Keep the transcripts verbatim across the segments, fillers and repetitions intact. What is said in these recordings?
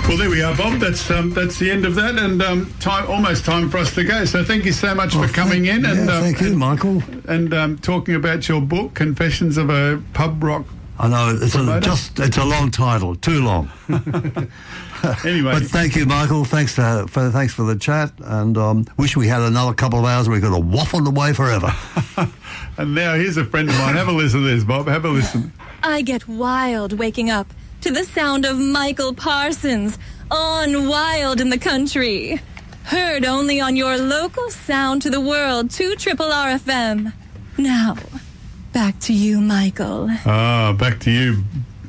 Well, there we are, Bob. That's um, that's the end of that, and um, time almost time for us to go. So thank you so much oh, for coming thank, in. And yeah, um, thank you, and, Michael. And um, talking about your book, Confessions of a Pub Rock. I know it's a, just it's a long title, too long. Anyway, but thank you, Michael. Thanks to, for thanks for the chat, and um, wish we had another couple of hours where we could have waffled away forever. And now here's a friend of mine. Have a listen to this, Bob. Have a listen. I get wild waking up to the sound of Michael Parsons on Wild in the Country. Heard only on your local sound to the world, two Triple R F M. Now, back to you, Michael. Ah, back to you,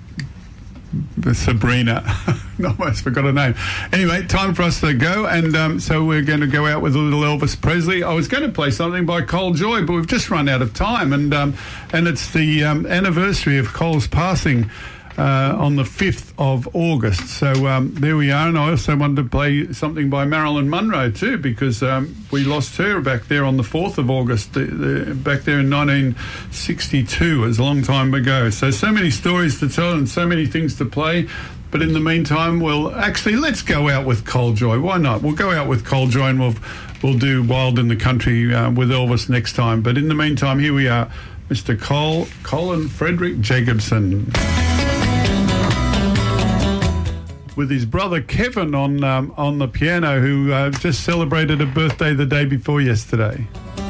Sabrina. I almost forgot her name. Anyway, time for us to go, and um, so we're going to go out with a little Elvis Presley. I was going to play something by Cole Joy, but we've just run out of time, and um, and it's the um, anniversary of Cole's passing uh, on the fifth of August. So um, there we are, and I also wanted to play something by Marilyn Monroe too, because um, we lost her back there on the fourth of August, the, the, back there in nineteen sixty-two. It was a long time ago. So, so many stories to tell and so many things to play. But in the meantime, we'll actually, let's go out with Cole Joy. Why not? We'll go out with Cole Joy, and we'll, we'll do Wild in the Country uh, with Elvis next time. But in the meantime, here we are, Mister Cole, Colin Frederick Jacobson, with his brother Kevin on um, on the piano, who uh, just celebrated a birthday the day before yesterday.